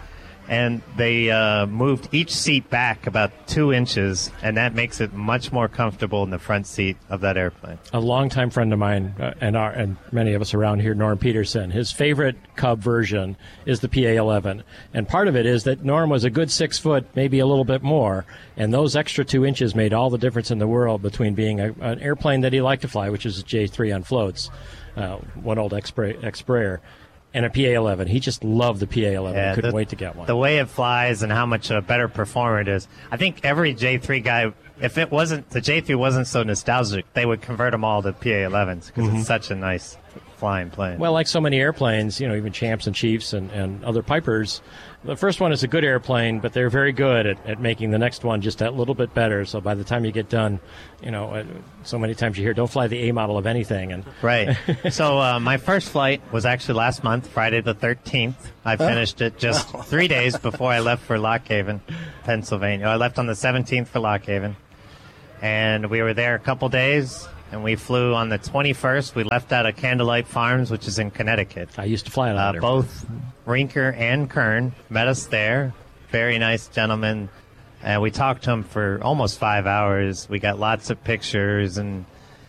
And they moved each seat back about 2 inches, and that makes it much more comfortable in the front seat of that airplane. A longtime friend of mine, and many of us around here, Norm Peterson, his favorite Cub version is the PA-11. And part of it is that Norm was a good 6 foot, maybe a little bit more, and those extra 2 inches made all the difference in the world between being an airplane that he liked to fly, which is a J3 on floats, one old X-Sprayer, and a PA-11. He just loved the PA-11. Yeah, Couldn't wait to get one. The way it flies and how much a better performer it is. I think every J3 guy, if the J3 wasn't so nostalgic, they would convert them all to PA-11s because it's such a nice flying plane. Well, like so many airplanes, even Champs and Chiefs and other Pipers, the first one is a good airplane, but they're very good at making the next one just that little bit better. So by the time you get done, so many times you hear, don't fly the A model of anything. And Right. So my first flight was actually last month, Friday the 13th. I finished it just 3 days before I left for Lock Haven, Pennsylvania. I left on the 17th for Lock Haven. And we were there a couple days, and we flew on the 21st. We left out of Candlelight Farms, which is in Connecticut. I used to fly out there. Both Rinker and Kern met us there. Very nice gentlemen. And we talked to him for almost 5 hours. We got lots of pictures, and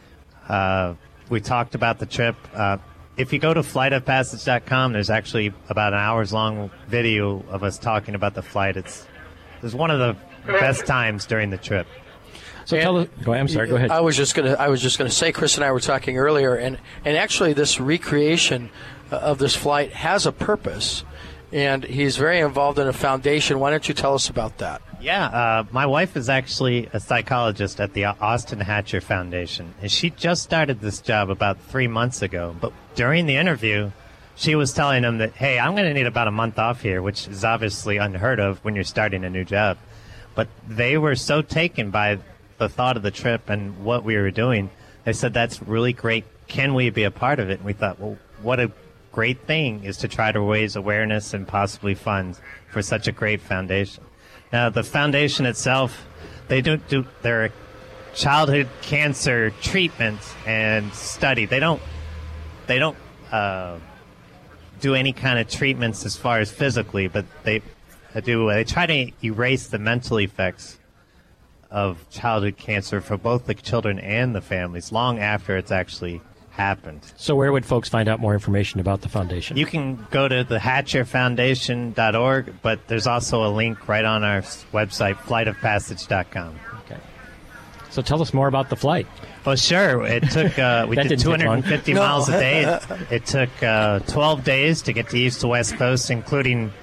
we talked about the trip. If you go to flightofpassage.com, there's actually about an hours-long video of us talking about the flight. It was one of the best times during the trip. So go ahead. I'm sorry. Go ahead. I was just gonna say, Chris and I were talking earlier, and actually this recreation of this flight has a purpose, and he's very involved in a foundation. Why don't you tell us about that? Yeah, my wife is actually a psychologist at the Austin Hatcher Foundation, and she just started this job about 3 months ago. But during the interview, she was telling him that, hey, I'm going to need about a month off here, which is obviously unheard of when you're starting a new job. But they were so taken by the thought of the trip and what we were doing. They said, that's really great. Can we be a part of it? And we thought, well, what a great thing is to try to raise awareness and possibly funds for such a great foundation. Now, the foundation itself, they do their childhood cancer treatment and study. They don't do any kind of treatments as far as physically, but they try to erase the mental effects of childhood cancer for both the children and the families long after it's actually happened. So where would folks find out more information about the foundation? You can go to thehatcherfoundation.org, but there's also a link right on our website, flightofpassage.com. Okay. So tell us more about the flight. Well, sure. It took we did 250 miles a day. It took 12 days to get to East to West Coast, including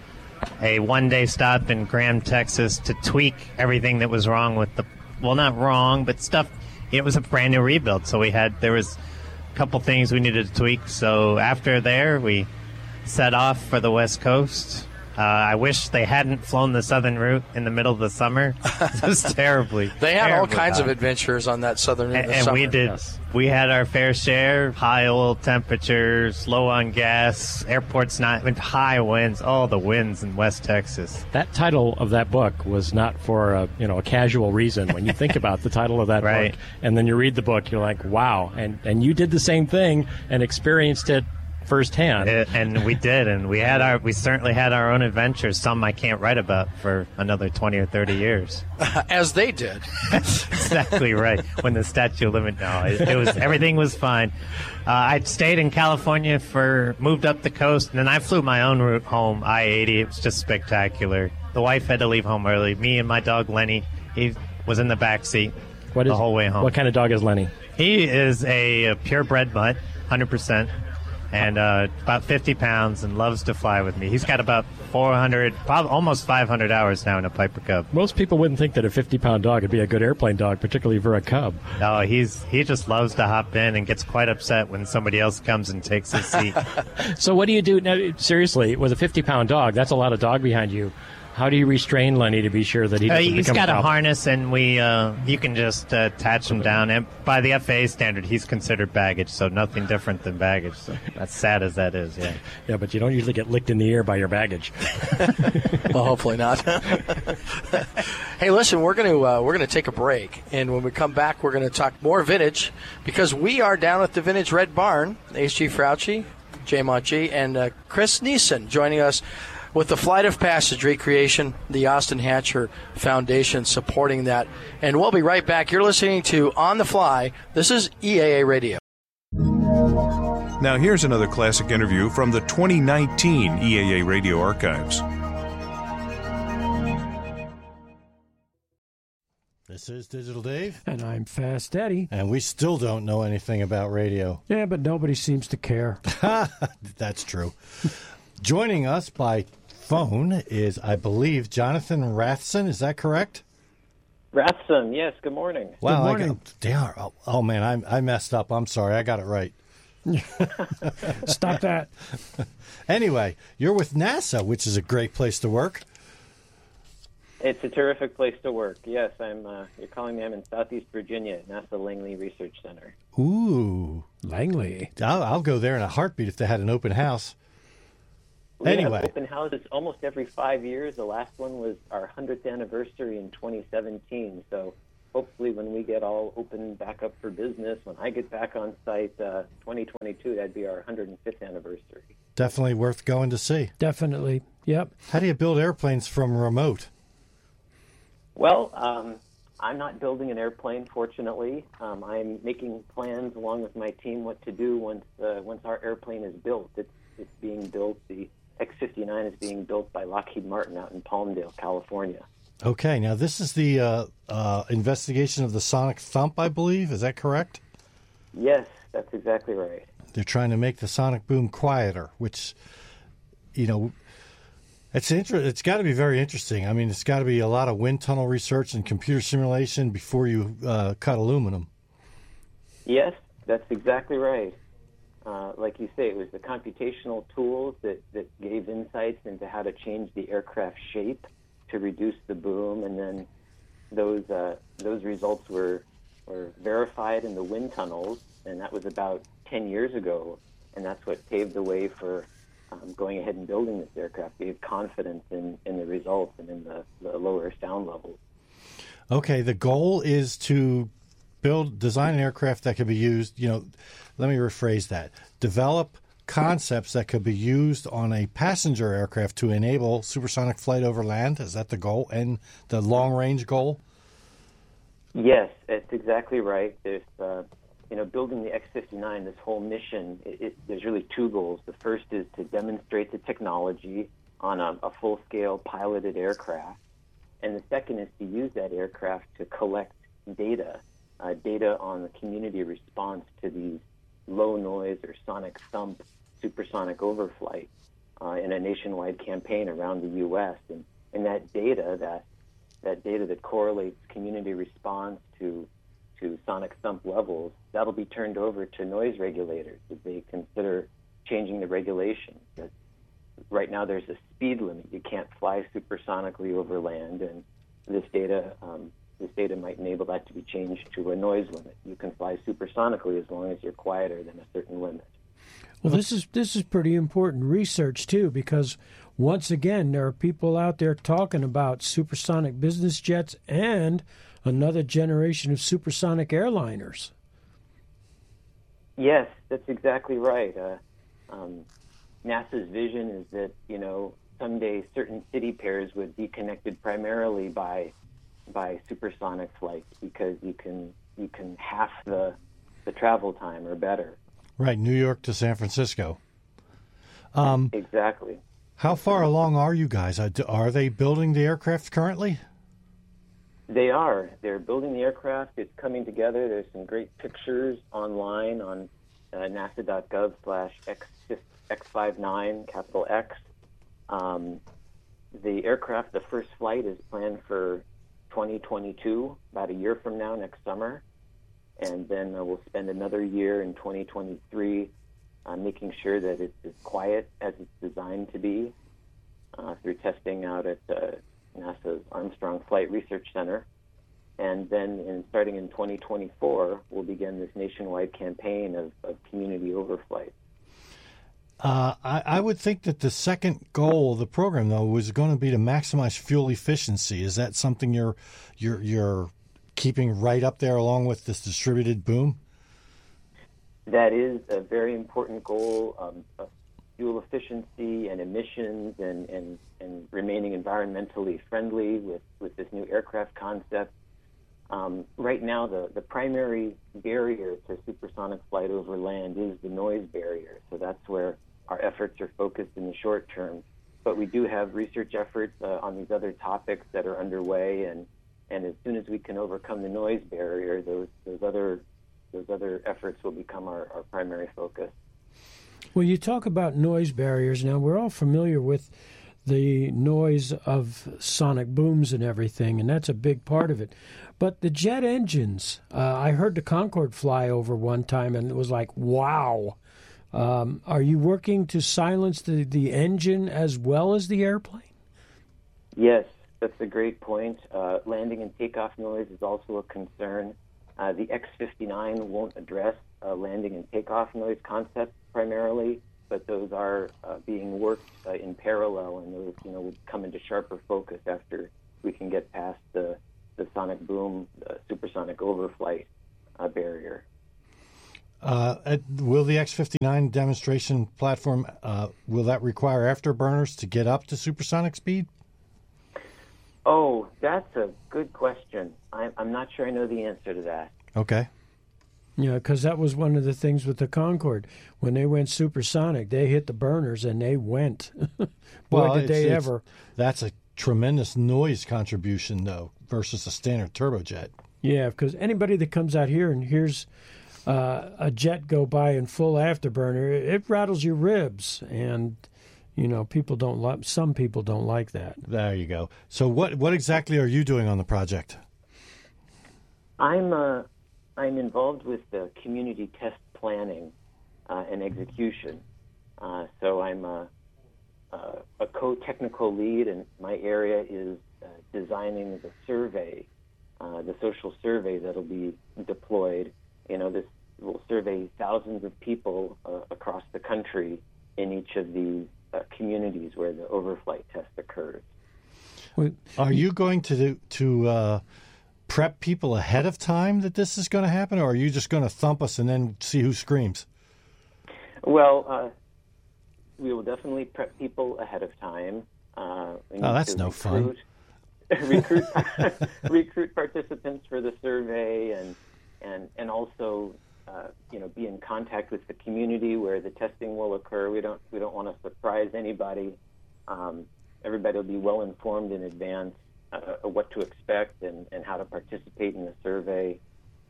a one-day stop in Graham, Texas, to tweak everything that was wrong with not wrong, but stuff. It was a brand new rebuild, so there was a couple things we needed to tweak. So after there, we set off for the West Coast. I wish they hadn't flown the southern route in the middle of the summer. It was terribly. They had all kinds of adventures on that southern route in the summer. We did. Yes. We had our fair share. High oil temperatures, low on gas, airports high winds. All the winds in West Texas. That title of that book was not for a casual reason. When you think about the title of that right. book, and then you read the book, you're like, wow. And you did the same thing and experienced it firsthand. And we did, and we certainly had our own adventures. Some I can't write about for another 20 or 30 years. As they did. Exactly right. When the statute of limit, everything was fine. I stayed in California moved up the coast, and then I flew my own route home, I-80. It was just spectacular. The wife had to leave home early. Me and my dog Lenny, he was in the back seat the whole way home. What kind of dog is Lenny? He is a purebred mutt, 100%. And about 50 pounds, and loves to fly with me. He's got about 400, almost 500 hours now in a Piper Cub. Most people wouldn't think that a 50-pound dog would be a good airplane dog, particularly for a Cub. No, he just loves to hop in and gets quite upset when somebody else comes and takes his seat. So what do you do? Now, seriously, with a 50-pound dog, that's a lot of dog behind you. How do you restrain Lenny to be sure that he doesn't He's got a harness, and you can just attach him down. And by the FAA standard, he's considered baggage, so nothing different than baggage. So as sad as that is, yeah. Yeah, but you don't usually get licked in the ear by your baggage. Well, hopefully not. Hey, listen, we're gonna take a break, and when we come back, we're gonna talk more vintage because we are down at the Vintage Red Barn. H.G. Frauchi, Jay Montg, and Chris Neeson joining us. with the Flight of Passage recreation, the Austin Hatcher Foundation supporting that. And we'll be right back. You're listening to On the Fly. This is EAA Radio. Now here's another classic interview from the 2019 EAA Radio Archives. This is Digital Dave. And I'm Fast Eddie. And we still don't know anything about radio. Yeah, but nobody seems to care. That's true. Joining us by phone is, I believe, Jonathan Rathson. Is that correct? Rathson, yes. Good morning. Wow, Good morning. Oh, man, I messed up. I'm sorry. I got it right. Stop that. Anyway, you're with NASA, which is a great place to work. It's a terrific place to work. Yes, you're calling me. I'm in Southeast Virginia at NASA Langley Research Center. Ooh. Langley. I'll go there in a heartbeat if they had an open house. We Anyway. have open houses almost every 5 years. The last one was our 100th anniversary in 2017. So hopefully when we get all open back up for business, when I get back on site 2022, that'd be our 105th anniversary. Definitely worth going to see. Definitely. Yep. How do you build airplanes from remote? Well, I'm not building an airplane, fortunately. I'm making plans along with my team what to do once our airplane is built. It's being built. The X-59 is being built by Lockheed Martin out in Palmdale, California. Okay, now this is the investigation of the sonic thump, I believe. Is that correct? Yes, that's exactly right. They're trying to make the sonic boom quieter, which, it's got to be very interesting. I mean, it's got to be a lot of wind tunnel research and computer simulation before you cut aluminum. Yes, that's exactly right. Like you say, it was the computational tools that gave insights into how to change the aircraft shape to reduce the boom, and then those results were verified in the wind tunnels, and that was about 10 years ago, and that's what paved the way for going ahead and building this aircraft. Gave confidence in the results and in the lower sound levels. Okay, the goal is to design an aircraft that could be used, let me rephrase that. Develop concepts that could be used on a passenger aircraft to enable supersonic flight over land. Is that the goal and the long-range goal? Yes, that's exactly right. There's, building the X-59, this whole mission, there's really two goals. The first is to demonstrate the technology on a full-scale piloted aircraft. And the second is to use that aircraft to collect data on the community response to these low noise or sonic thump supersonic overflight in a nationwide campaign around the U.S. And that data that correlates community response to sonic thump levels, that'll be turned over to noise regulators as they consider changing the regulations. Right now there's a speed limit. You can't fly supersonically over land, and this data might enable that to be changed to a noise limit. You can fly supersonically as long as you're quieter than a certain limit. Well, this is pretty important research, too, because once again, there are people out there talking about supersonic business jets and another generation of supersonic airliners. Yes, that's exactly right. NASA's vision is that, someday certain city pairs would be connected primarily by supersonic flights because you can half the travel time or better. Right, New York to San Francisco. Exactly. How far along are you guys? Are they building the aircraft currently? They are. They're building the aircraft. It's coming together. There's some great pictures online on nasa.gov/X59, capital X. The aircraft, the first flight is planned for 2022, about a year from now, next summer. And then we'll spend another year in 2023 making sure that it's as quiet as it's designed to be through testing out at NASA's Armstrong Flight Research Center. And then starting in 2024, we'll begin this nationwide campaign of community overflight. I would think that the second goal of the program, though, was going to be to maximize fuel efficiency. Is that something you're keeping right up there along with this distributed boom? That is a very important goal. fuel efficiency and emissions and remaining environmentally friendly with this new aircraft concept. Right now, the primary barrier to supersonic flight over land is the noise barrier. So that's where our efforts are focused in the short term. But we do have research efforts on these other topics that are underway, and as soon as we can overcome the noise barrier, those other efforts will become our primary focus. Well, you talk about noise barriers. Now, we're all familiar with the noise of sonic booms and everything, and that's a big part of it. But the jet engines, I heard the Concorde fly over one time, and it was like, wow. Are you working to silence the engine as well as the airplane? Yes, that's a great point. Landing and takeoff noise is also a concern. The X-59 won't address landing and takeoff noise concepts primarily, but those are being worked in parallel, and those would come into sharper focus after we can get past the sonic boom, supersonic overflight barrier. Will the X-59 demonstration platform, will that require afterburners to get up to supersonic speed? Oh, that's a good question. I'm not sure I know the answer to that. Okay. Yeah, because that was one of the things with the Concorde. When they went supersonic, they hit the burners and they went. Boy, did they ever. That's a tremendous noise contribution, though, versus a standard turbojet. Yeah, because anybody that comes out here and hears a jet go by in full afterburner, it rattles your ribs, and people don't like. Some people don't like that. There you go. So, what exactly are you doing on the project? I'm involved with the community test planning and execution. So I'm a co-technical lead, and my area is designing the survey, the social survey that'll be deployed. This will survey thousands of people across the country in each of these communities where the overflight test occurs. Are you going to prep people ahead of time that this is going to happen, or are you just going to thump us and then see who screams? Well, we will definitely prep people ahead of time. That's no fun. Recruit participants for the survey, and also be in contact with the community where the testing will occur. We don't want to surprise anybody. Everybody will be well informed in advance of what to expect and how to participate in the survey.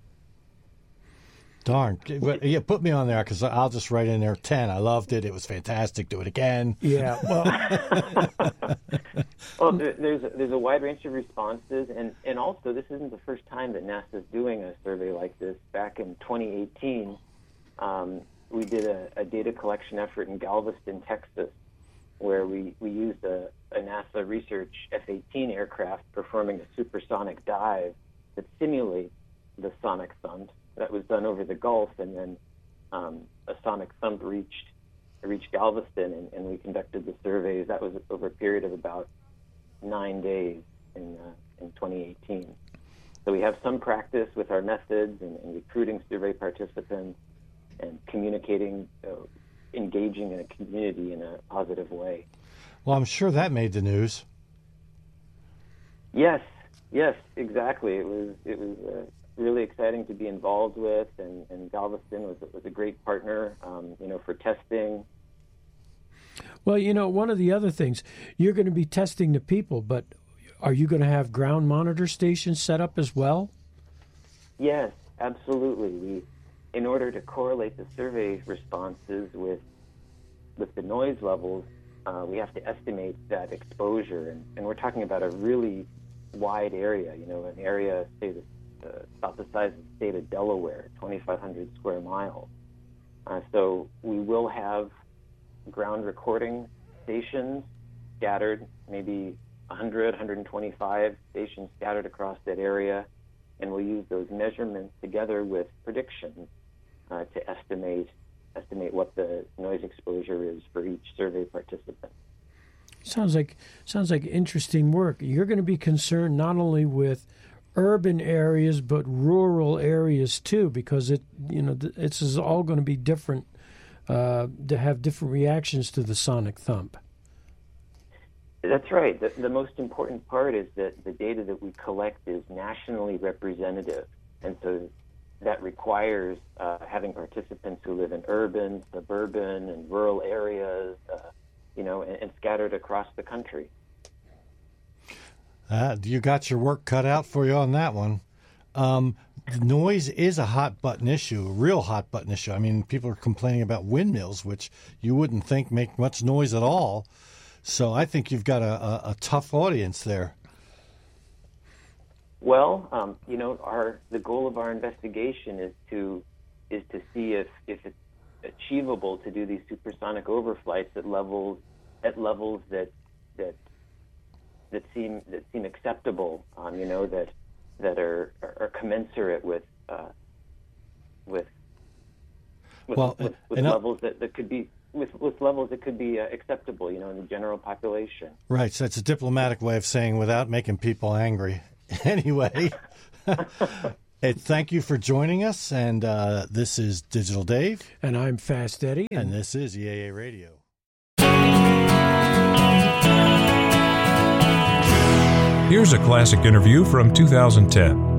Darn. Yeah, put me on there, because I'll just write in there 10. I loved it. It was fantastic. Do it again. Yeah. Well, there's a wide range of responses, and also this isn't the first time that NASA's doing a survey like this. Back in 2018, we did a data collection effort in Galveston, Texas, where we used a NASA research F-18 aircraft performing a supersonic dive that simulates the sonic thump. That was done over the Gulf, and then a sonic thump reached Galveston, and we conducted the surveys. That was over a period of about 9 days in 2018. So we have some practice with our methods and recruiting survey participants and communicating, engaging in a community in a positive way. Well, I'm sure that made the news. Yes, exactly. It was really exciting to be involved with, and Galveston was a great partner, for testing. Well, one of the other things, you're going to be testing the people, but are you going to have ground monitor stations set up as well? Yes, absolutely. In order to correlate the survey responses with the noise levels, we have to estimate that exposure, and we're talking about a really wide area. An area, say, about the size of the state of Delaware, 2,500 square miles. So we will have ground recording stations scattered, maybe 100, 125 stations scattered across that area, and we'll use those measurements together with predictions to estimate what the noise exposure is for each survey participant. Sounds like interesting work. You're going to be concerned not only with urban areas but rural areas too, because this is all going to be different to have different reactions to the sonic thump. That's right. The most important part is that the data that we collect is nationally representative. And so that requires having participants who live in urban, suburban, and rural areas, and scattered across the country. You got your work cut out for you on that one. Noise is a hot button issue, a real hot button issue. I mean, people are complaining about windmills, which you wouldn't think make much noise at all. So I think you've got a tough audience there. Well, the goal of our investigation is to see if it's achievable to do these supersonic overflights at levels that seem acceptable. That are commensurate with levels that could be. With levels that could be acceptable, in the general population. Right. So it's a diplomatic way of saying without making people angry. Anyway, thank you for joining us. And this is Digital Dave. And I'm Fast Eddie. And this is EAA Radio. Here's a classic interview from 2010.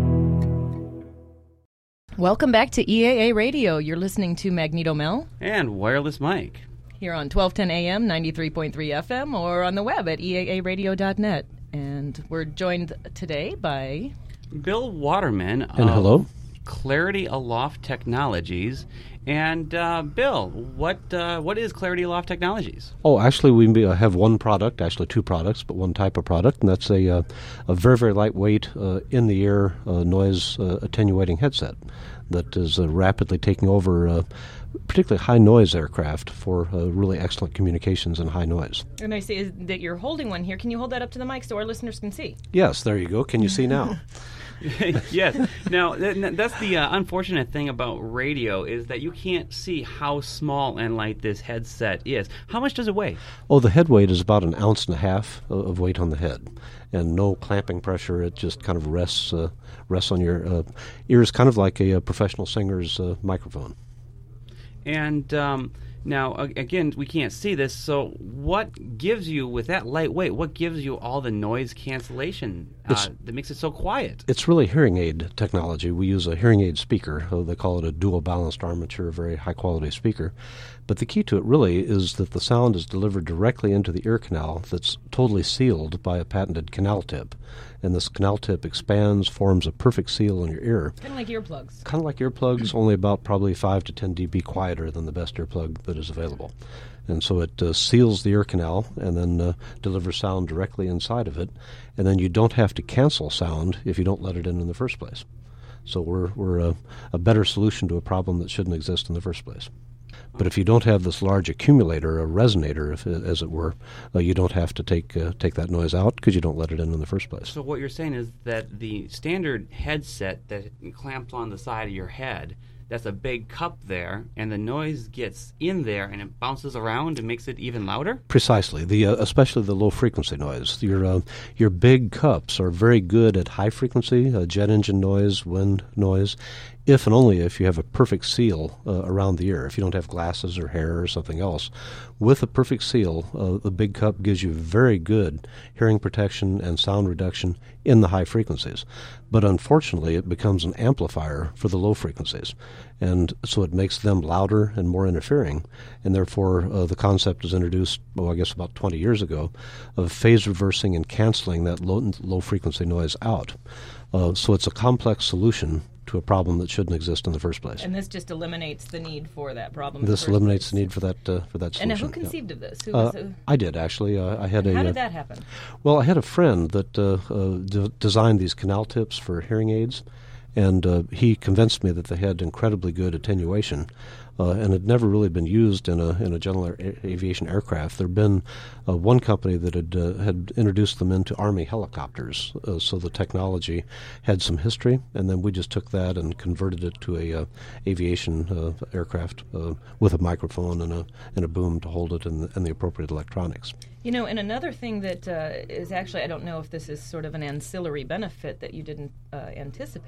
Welcome back to EAA Radio. You're listening to Magneto Mel and Wireless Mike here on 1210 AM, 93.3 FM, or on the web at eaaradio.net. And we're joined today by Bill Waterman and hello, Clarity Aloft Technologies. And Bill, what is Clarity Aloft Technologies? Oh, actually, we have one product, actually two products, but one type of product, and that's a very, very lightweight, in-the-ear noise attenuating headset that is rapidly taking over particularly high-noise aircraft for really excellent communications in high noise. And I see that you're holding one here. Can you hold that up to the mic so our listeners can see? Yes, there you go. Can you see now? Yes. Now, that's the unfortunate thing about radio is that you can't see how small and light this headset is. How much does it weigh? Oh, the head weight is about 1.5 ounces of weight on the head, and no clamping pressure. It just kind of rests on your ears, kind of like a professional singer's microphone. And now, again, we can't see this, so what gives you, with that lightweight, what gives you all the noise cancellation that makes it so quiet? It's really hearing aid technology. We use a hearing aid speaker. They call it a dual balanced armature, a very high-quality speaker. But the key to it really is that the sound is delivered directly into the ear canal that's totally sealed by a patented canal tip. And this canal tip expands, forms a perfect seal in your ear. Kind of like earplugs. Kind of like earplugs, only about probably 5 to 10 dB quieter than the best earplug that is available. And so it seals the ear canal and then delivers sound directly inside of it. And then you don't have to cancel sound if you don't let it in the first place. So we're a better solution to a problem that shouldn't exist in the first place. But if you don't have this large accumulator, a resonator, as it were, you don't have to take that noise out because you don't let it in the first place. So what you're saying is that the standard headset that clamps on the side of your head, that's a big cup there, and the noise gets in there and it bounces around and makes it even louder? Precisely. Especially the low-frequency noise. Your big cups are very good at high-frequency, jet engine noise, wind noise, if and only if you have a perfect seal around the ear. If you don't have glasses or hair or something else, with a perfect seal, the big cup gives you very good hearing protection and sound reduction in the high frequencies. But unfortunately, it becomes an amplifier for the low frequencies. And so it makes them louder and more interfering. And therefore, the concept was introduced, I guess about 20 years ago, of phase reversing and canceling that low frequency noise out. So it's a complex solution to a problem that shouldn't exist in the first place. And this just eliminates the need for that problem. This eliminates the need for that solution. And now, who conceived of this? I did, actually. I had How did that happen? Well, I had a friend that designed these canal tips for hearing aids, and he convinced me that they had incredibly good attenuation. And had never really been used in a general aviation aircraft. There had been one company that had introduced them into Army helicopters, so the technology had some history, and then we just took that and converted it to a aviation aircraft with a microphone and a boom to hold it and the appropriate electronics. You know, and another thing that is actually, I don't know if this is sort of an ancillary benefit that you didn't anticipate.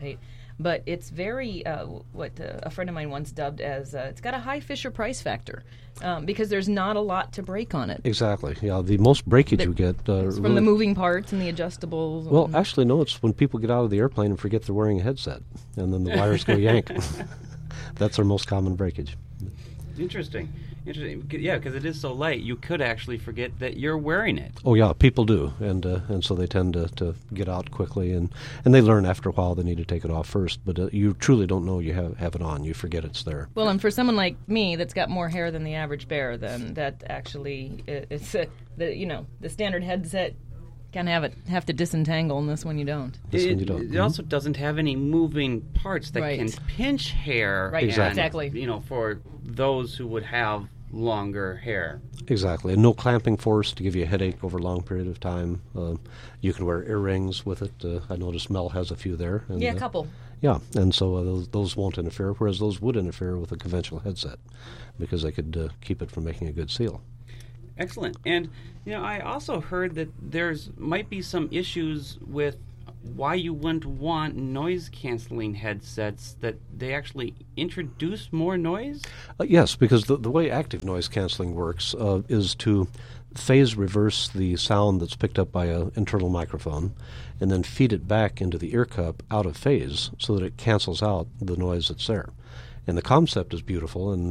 but it's very what a friend of mine once dubbed as it's got a high Fisher-Price factor because there's not a lot to break on it. Exactly. Yeah, the most breakage you get It's from the moving parts and the adjustables. Well, actually, no. It's when people get out of the airplane and forget they're wearing a headset, and then the wires go yank. That's our most common breakage. Interesting. Yeah, because it is so light, you could actually forget that you're wearing it. Oh yeah, people do, and so they tend to get out quickly, and they learn after a while they need to take it off first. But you truly don't know you have it on. You forget it's there. Well, and for someone like me that's got more hair than the average bear, then that actually it's the standard headset can have to disentangle, and this one you don't. It also doesn't have any moving parts that can pinch hair. Right, exactly. For those who would have longer hair. Exactly, and no clamping force to give you a headache over a long period of time. You can wear earrings with it. I noticed Mel has a few there. And, a couple. Yeah, and so those won't interfere, whereas those would interfere with a conventional headset because they could keep it from making a good seal. Excellent. And I also heard that might be some issues with why you wouldn't want noise-canceling headsets, that they actually introduce more noise? Yes, because the way active noise canceling works is to phase reverse the sound that's picked up by an internal microphone and then feed it back into the ear cup out of phase so that it cancels out the noise that's there. And the concept is beautiful, and